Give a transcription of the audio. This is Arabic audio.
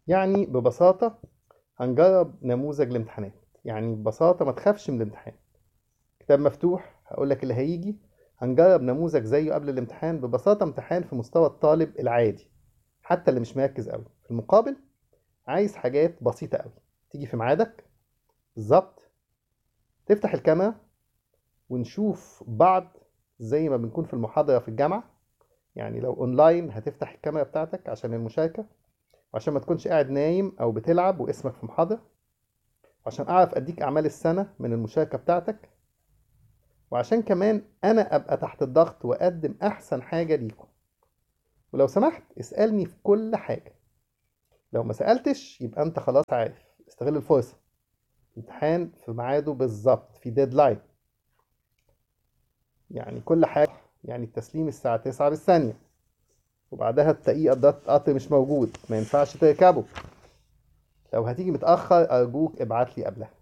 يعني ببساطة هنجرب نموذج الامتحانات. يعني ببساطة ما تخافش من الامتحان، كتاب مفتوح هقول لك اللي هيجي. هنجرب نموذج زيه قبل الامتحان. ببساطة امتحان في مستوى الطالب العادي، حتى اللي مش مركز قوي. في المقابل عايز حاجات بسيطة قوي، تيجي في ميعادك بالظبط، تفتح الكاميرا ونشوف بعض زي ما بنكون في المحاضرة في الجامعة. يعني لو اونلاين هتفتح الكاميرا بتاعتك عشان المشاركة، وعشان ما تكونش قاعد نايم او بتلعب واسمك في محاضرة، وعشان اعرف اديك اعمال السنة من المشاركة بتاعتك، وعشان كمان انا ابقى تحت الضغط واقدم احسن حاجة ليكم. ولو سمحت اسألني في كل حاجة. لو ما سألتش يبقى انت خلاص عارف. استغل الفرصة، امتحان في ميعاده بالظبط، في ديدلاين. يعني كل حاجة، يعني التسليم الساعة 9 بالثانية، وبعدها الدقيقة ده قطر مش موجود، ما ينفعش تركبه. لو هتيجي متأخر أرجوك ابعت لي قبلها.